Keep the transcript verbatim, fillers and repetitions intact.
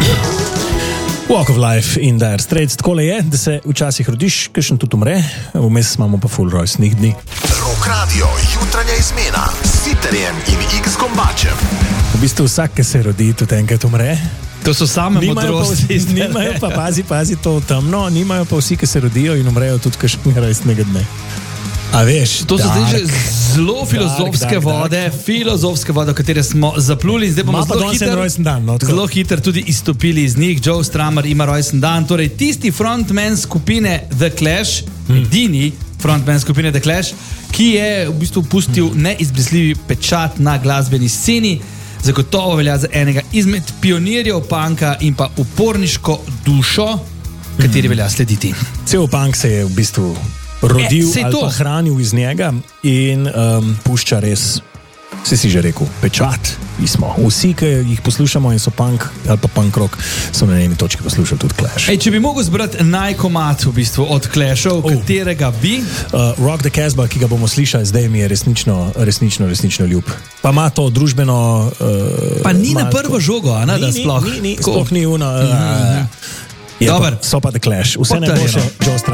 Walk of Life in Dire Straits. Takole je, da se včasih rodiš, kakšen tudi umre, vmes imamo pa full rojstnih dni. Rock Radio, jutranja izmena s Sitarjem in X-Kombačem. V bistvu vsak, ki se rodi, tudi enkrat umre. To so same modrosti. Nimajo pa, pazi, pazi to temno, nimajo pa vsi, ki se rodijo in umrejo tudi kakšnega rojstnega dne. A veš, to so dark, zdaj že zelo filozofske dark, dark, vode, dark. filozofske vode, v katere smo zapluli. Zdaj bomo zelo hitro, dan, no, zelo hitro tudi izstopili iz njih. Joe Strummer ima rojsten dan, torej tisti frontman skupine The Clash, hmm. edini frontman skupine The Clash, ki je v bistvu pustil hmm. neizbrisljivi pečat na glasbeni sceni. Zagotovo velja za enega izmed pionirjev punka in pa uporniško dušo, kateri velja slediti. Cel punk se je v bistvu rodil e, ali pa hranil iz njega in um, pušča res, si si že rekel, pečat. Smo. Vsi, ki jih poslušamo in so punk ali pa punk rock, so na eni točki poslušali tudi Clash. Ej, če bi mogel zbrati najkomat v bistvu od Clashov, oh. katerega bi? Uh, Rock the Casbah, ki ga bomo slišali, zdaj mi je resnično, resnično, resnično ljub. Pa ima to družbeno... Uh, pa ni na prvo tako, žogo, a ne, ni, da sploh? Ni, ni, sploh ni una... Uh, mm-hmm. uh, so pa The Clash. Vse najboljše, Joe Strummer.